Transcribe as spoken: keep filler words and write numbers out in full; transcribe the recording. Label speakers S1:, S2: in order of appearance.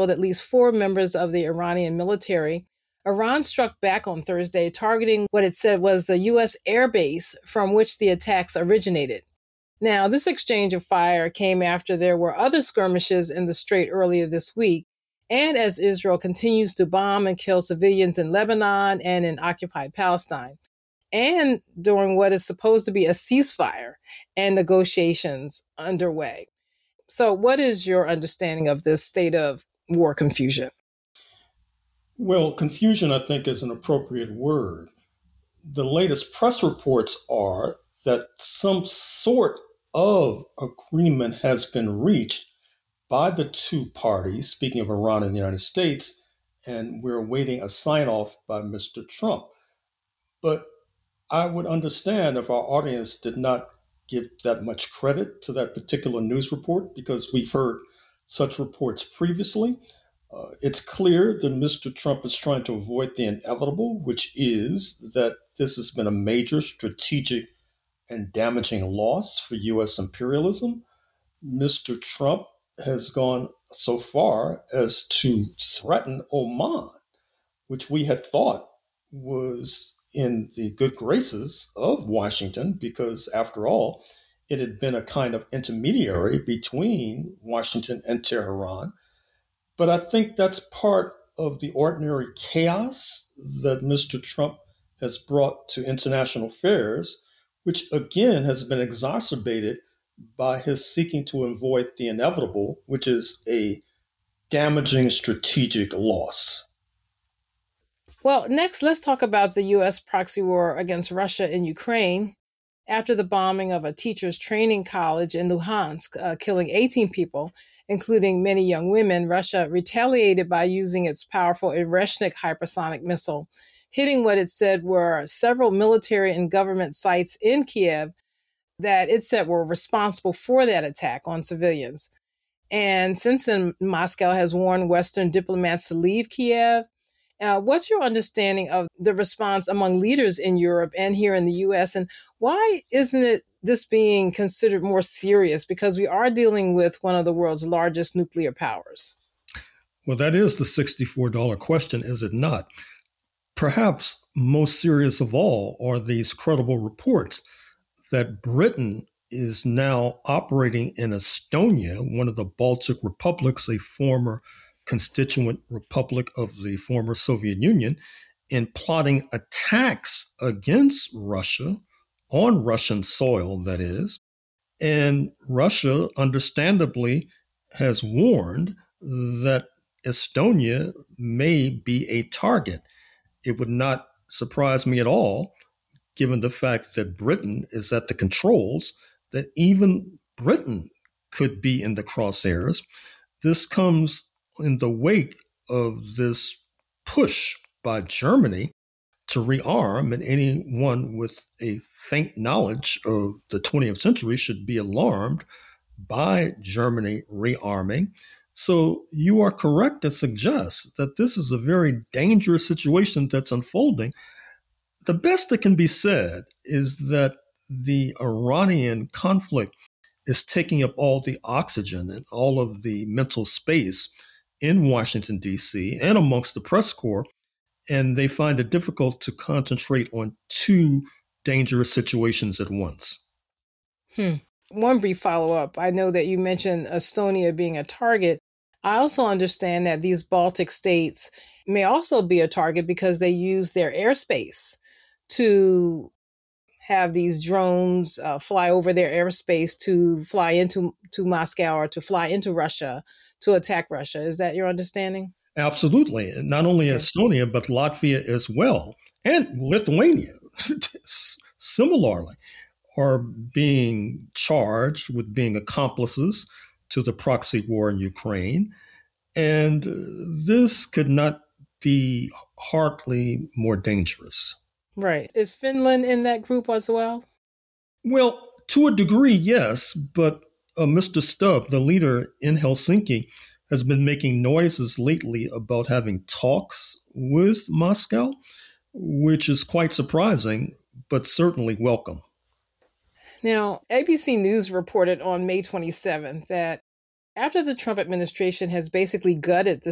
S1: killed at least four members of the Iranian military. Iran struck back on Thursday, targeting what it said was the U S air base from which the attacks originated. Now, this exchange of fire came after there were other skirmishes in the strait earlier this week, and as Israel continues to bomb and kill civilians in Lebanon and in occupied Palestine, and during what is supposed to be a ceasefire and negotiations underway. So what is your understanding of this state of war confusion?
S2: Well, confusion, I think, is an appropriate word. The latest press reports are that some sort of agreement has been reached by the two parties, speaking of Iran and the United States, and we're awaiting a sign-off by Mister Trump. But I would understand if our audience did not give that much credit to that particular news report, because we've heard such reports previously. Uh, it's clear that Mister Trump is trying to avoid the inevitable, which is that this has been a major strategic and damaging loss for U S imperialism. Mister Trump has gone so far as to threaten Oman, which we had thought was in the good graces of Washington, because after all, it had been a kind of intermediary between Washington and Tehran. But I think that's part of the ordinary chaos that Mister Trump has brought to international affairs, which again has been exacerbated by his seeking to avoid the inevitable, which is a damaging strategic loss.
S1: Well, next, let's talk about the U S proxy war against Russia in Ukraine. After the bombing of a teacher's training college in Luhansk, uh, killing eighteen people, including many young women, Russia retaliated by using its powerful Oreshnik hypersonic missile, hitting what it said were several military and government sites in Kiev that it said were responsible for that attack on civilians. And since then, Moscow has warned Western diplomats to leave Kiev. Uh, what's your understanding of the response among leaders in Europe and here in the U S? And why isn't it this being considered more serious? Because we are dealing with one of the world's largest nuclear powers.
S2: Well, that is the sixty-four dollars question, is it not? Perhaps most serious of all are these credible reports that Britain is now operating in Estonia, one of the Baltic republics, a former constituent republic of the former Soviet Union, in plotting attacks against Russia, on Russian soil, that is. And Russia, understandably, has warned that Estonia may be a target. It would not surprise me at all, given the fact that Britain is at the controls, that even Britain could be in the crosshairs. This comes in the wake of this push by Germany to rearm, and anyone with a faint knowledge of the twentieth century should be alarmed by Germany rearming. So you are correct to suggest that this is a very dangerous situation that's unfolding. The best that can be said is that the Iranian conflict is taking up all the oxygen and all of the mental space in Washington, D C, and amongst the press corps, and they find it difficult to concentrate on two dangerous situations at once.
S1: Hmm. One brief follow-up. I know that you mentioned Estonia being a target. I also understand that these Baltic states may also be a target because they use their airspace to have these drones uh, fly over their airspace to fly into to Moscow or to fly into Russia to attack Russia. Is that your understanding?
S2: Absolutely. Not only okay. Estonia, but Latvia as well, and Lithuania, similarly, are being charged with being accomplices to the proxy war in Ukraine. And this could not be hardly more dangerous.
S1: Right. Is Finland in that group as well?
S2: Well, to a degree, yes. But uh, Mister Stubb, the leader in Helsinki, has been making noises lately about having talks with Moscow, which is quite surprising, but certainly welcome.
S1: Now, A B C News reported on May twenty-seventh that after the Trump administration has basically gutted the